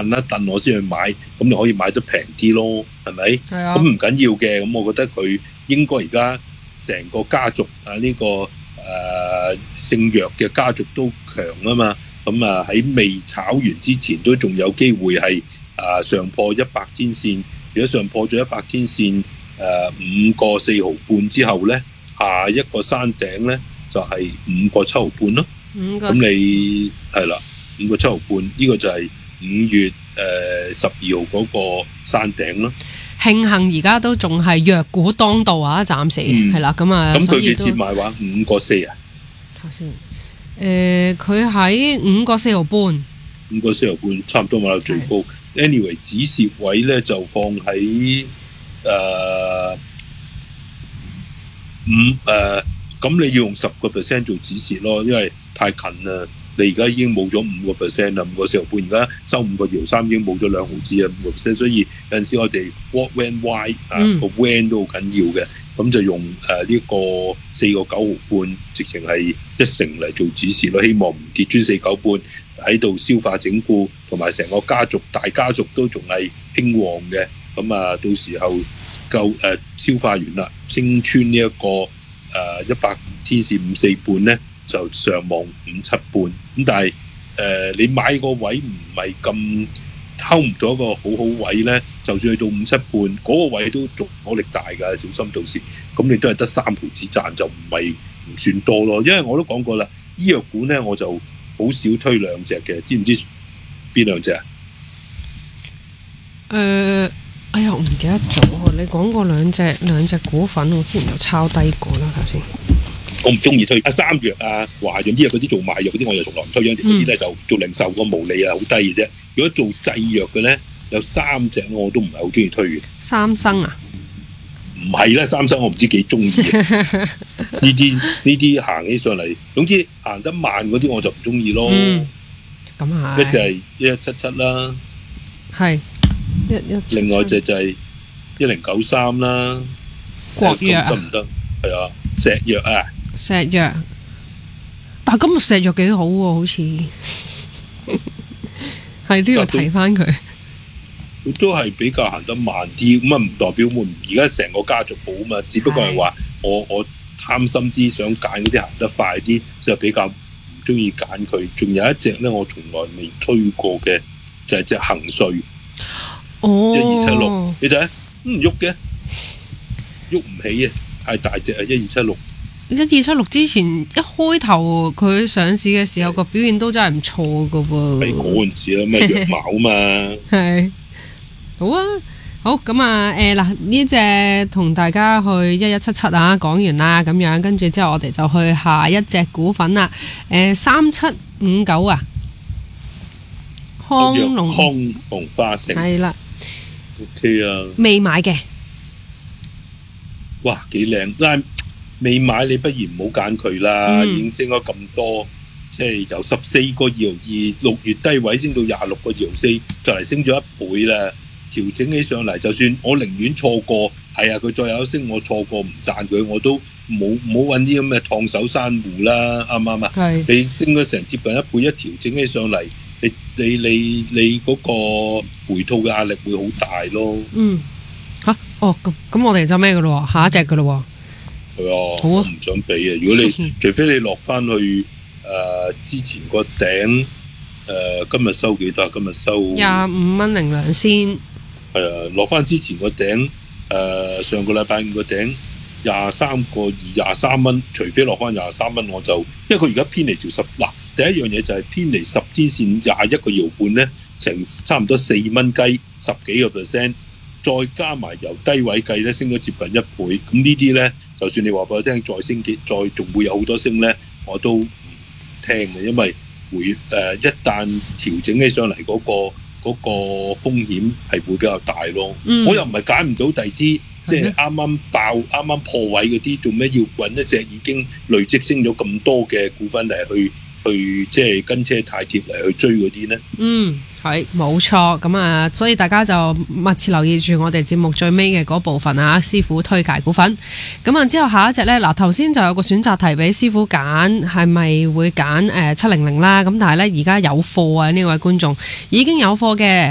燉一燉我先去買，咁你可以買得平啲咯，係咪？ 係啊。 咁唔緊要嘅，咁我覺得佢應該而家成個家族姓藥嘅家族都強啊嘛，咁喺未炒完之前都仲有機會係上破100天線。如果上破咗100天線5個4毫半之後咧，下一個山頂咧就係5個7毫半咯。咁你係啦，5個7毫半，呢個就係5月12號嗰個山頂咯。 慶幸而家都仲係藥股當道啊，暫時係啦，咁佢幾錢買話5個4啊？ 睇先，佢喺5個4毫半 ，5個4毫半，差唔多買到最高。Anyway， 止蝕位咧就放喺咁你要用10% 做止蝕咯，因為太近啦。你而家已經冇咗5% 啦，5個4毫半，而家收5個搖3已經冇咗2毫子啊，5%。所以有陣時我哋 what when why 個 when 都好緊要嘅，咁就用呢個4個9毫半，直情係1成嚟做止蝕咯。希望唔跌穿4九半，喺度消化整固，同埋成個大家族都仲係興旺嘅。咁到時候消化完啦，升穿呢一個100天線5.4半咧，就上望5.7半。咁但係你買個位唔係咁睺唔到一個好好位咧，就算去到5.7半嗰個位都仲阻力大㗎，小心到時。咁你都係得3毫子賺，就唔算多咯。因為我都講過啦，醫藥股咧我就好少推兩隻嘅，知唔知邊兩隻啊？ 哎呀，我唔記得咗喎。你講過兩隻股份，我之前就抄低過啦，頭先。 我唔中意推三藥華潤醫藥嗰啲做賣藥嗰啲，我就從來唔推。嗰啲咧就做零售個毛利好低嘅啫。如果做製藥嘅咧，有3隻我都唔係好中意推嘅。 三生啊？ 唔係啦，三生我唔知幾中意。呢啲行起上嚟，總之行得慢嗰啲我就唔中意咯。 咁係。 一隻係1177啦， 係另外隻就係1093啦。 國藥得唔得？係啊，石藥啊。 石藥，但係今日石藥幾好喎，好似係都要提翻佢。 佢都係比較行得慢啲，咁唔代表而家成個家族好啊嘛，只不過係話我貪心啲，想揀嗰啲行得快啲，就比較唔中意揀佢。仲有一隻咧，我從來未推過嘅就係隻恒瑞，1276，你睇唔喐嘅，喐唔起啊，太大隻啊，1276。 1276之前一開頭佢上市嘅時候個表現都真係唔錯噶喎。 係嗰陣時啊，咩藥茅嘛。 係。好啊，好咁嗱呢隻同大家去1177啊，講完啦咁樣，跟住之後我哋就去下一隻股份啦。3759啊，康龍花城係啦。 OK 啊， 未買嘅。 哇，幾靚！但係未買你不如唔好揀佢啦，已經升咗咁多，即係由14個2毫2 6月低位升到26個2毫4，就嚟升咗1倍啦。調整起上嚟，就算我寧願錯過，係啊，佢再有一升，我錯過唔賺佢，我都唔好揾啲咁嘅燙手山芋啦，啱唔啱啊？係。你升咗成接近1倍，一調整起上嚟，你嗰個回吐嘅壓力會好大咯。 咁我哋就咩嘅咯？下一隻嘅咯。 係啊。 好啊。 唔想俾啊！如果你除非你落翻去之前個頂，今日收幾多？今日收 25蚊零兩仙。 係啊，落翻之前個頂，上個禮拜5個頂23個2 23蚊，除非落翻23蚊，我就因為佢而家偏離條10嗱，第一樣嘢就係偏離10天線21個搖半咧，成差唔多4蚊雞，10幾個%，再加埋由低位計咧，升咗接近1倍，咁呢啲咧，就算你話俾我聽再升再仲會有好多升咧，我都唔聽嘅，因為一旦調整起上嚟嗰個風險係會比較大咯。我又唔係揀唔到第二啲，即係啱啱爆、啱啱破位嗰啲，做咩要揾一隻已經累積升咗咁多嘅股份嚟去即係跟車太貼嚟去追嗰啲呢？係冇錯，咁所以大家就密切留意住我哋節目最尾嘅嗰部分啊，師傅推介股份。咁之後下一隻呢，嗱頭先就有個選擇題俾師傅揀，係咪會揀700啦？咁但係呢，而家有貨啊，呢位觀眾已經有貨嘅。